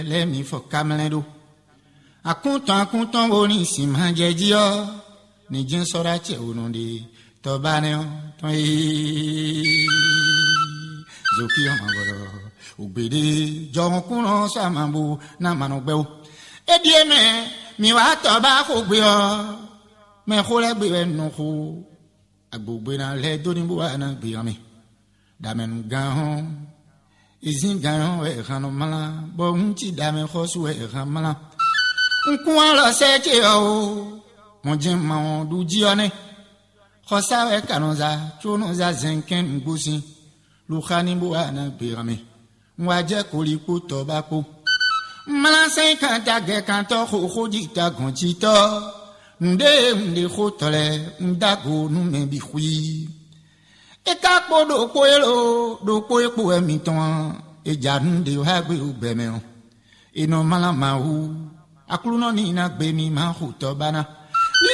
let me for Camelado. A content boni si manjedio. Ni jin sorache unundi. Tobaneo. Zoki amaboro. Ubidi. Jon kuno samambu. Na manobeu. Edieme. Mi wa toba kubio. Me khole biwe nuku. Agbogbe na le doni buwa na biyami. Damen gahon. Izin gahon we khano mala. Bo unchi damen khosu we khamala. Unkwa la seche o. Monjin ma du jione. Khosa we kanoza. Chonoza zenken ngusi. Lukhani buwa na biyami. Mwaje kuliku tobako. Mala se kanta ge kanto khojita gonchito. Nde khotole ndago nu me bi khui e ka podo poelo do poepo emiton e jande ha gbe ubeme e no mala ma hu akulu no ni na gbe mi ma hu to bana